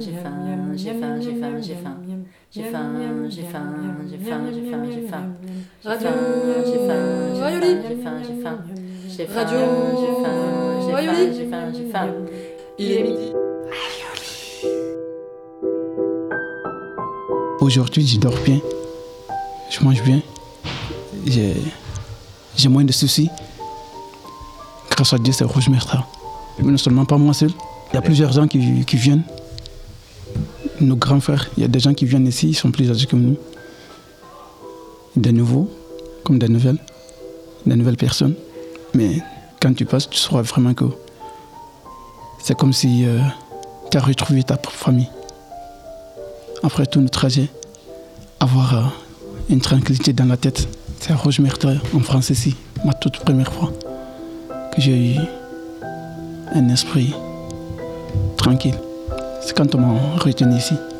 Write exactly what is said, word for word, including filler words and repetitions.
j'ai faim, j'ai faim, j'ai faim, j'ai faim. J'ai faim, j'ai faim, j'ai faim, j'ai faim, j'ai faim. Radio J'ai faim, Rayoli. j'ai faim, j'ai faim. J'ai faim, Radio j'ai faim, j'ai faim, Rayoli. j'ai faim, j'ai faim. Il est midi. Aujourd'hui, je dors bien, je mange bien, j'ai, j'ai moins de soucis. Grâce à Dieu, c'est Rouge Merta. Mais non seulement pas moi seul, il y a plusieurs gens qui, qui viennent. Nos grands frères, il y a des gens qui viennent ici, ils sont plus âgés que nous. Des nouveaux, comme des nouvelles, des nouvelles personnes. Mais quand tu passes, tu sauras vraiment que c'est comme si euh, tu as retrouvé ta famille. Après tout notre trajet, avoir euh, une tranquillité dans la tête. C'est à Rouge Merta, en France ici, ma toute première fois que j'ai eu un esprit tranquille. C'est quand on m'a retenu ici.